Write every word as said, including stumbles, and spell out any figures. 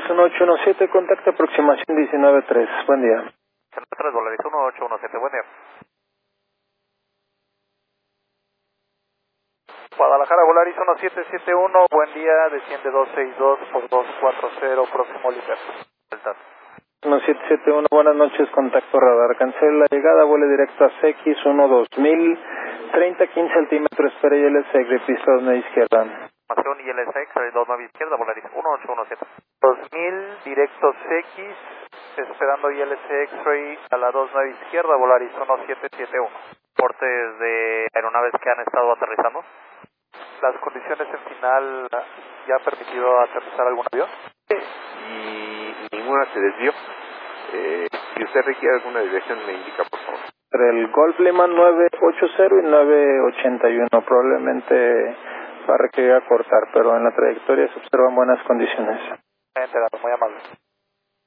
uno ocho uno siete, contacto aproximación diecinueve tres, buen día. tres Volaris uno ocho uno siete, buen día. Guadalajara, Volaris uno siete siete uno, buen día, desciende dos seis dos por dos cuatro cero, próximo líder. uno siete siete uno, buenas noches, contacto radar, cancela la llegada, vuele directo a C X uno dos mil, treinta quince altímetro, espera I L S X, pista dos nueve izquierda. Información I L S X, dos nueve izquierda, Volaris uno ocho uno siete. dos mil, directo C X, esperando I L S X-Ray a la dos nueve izquierda, Volaris uno siete siete uno. Portes de aeronaves que han estado aterrizando. Las condiciones en final, ¿ya ha permitido aterrizar algún avión? Y ninguna se desvió. Eh, si usted requiere alguna dirección, me indica, por favor. Entre el Golf Lima nueve ochenta y nueve ochenta y uno, probablemente va a requerir acortar, pero en la trayectoria se observan buenas condiciones. Enterado.